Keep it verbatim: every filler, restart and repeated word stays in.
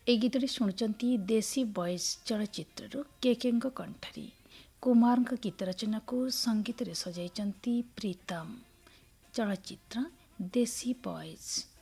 ए गीतटी शुणुचंती देसी बॉयज चलचित्रु केके कंठरी। कुमार गीत रचना को संगीत रे सजाइचंती प्रीतम। चलचित्र देसी बॉयज।